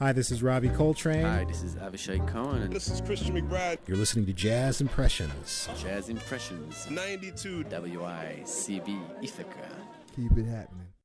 Hi, this is Robbie Coltrane. Hi, this is Avishai Cohen. And this is Christian McBride. You're listening to Jazz Impressions. Jazz Impressions. 92 WICB Ithaca. Keep it happening.